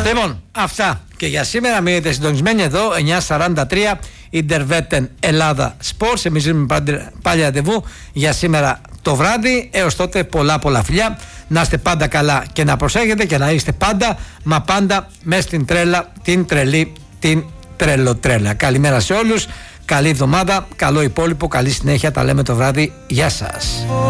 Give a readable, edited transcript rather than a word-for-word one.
Λοιπόν, αυτά και για σήμερα. Μείνετε συντονισμένοι εδώ, 9:43, Ιντερβέτεν Ελλάδα Sports. Εμείς δίνουμε πάλι ραντεβού για σήμερα το βράδυ. Έως τότε πολλά φιλιά. Να είστε πάντα καλά και να προσέχετε και να είστε πάντα, μα πάντα μες στην τρέλα, την τρελή, την τρελοτρέλα. Καλημέρα σε όλους, καλή εβδομάδα, καλό υπόλοιπο, καλή συνέχεια. Τα λέμε το βράδυ. Γεια σας.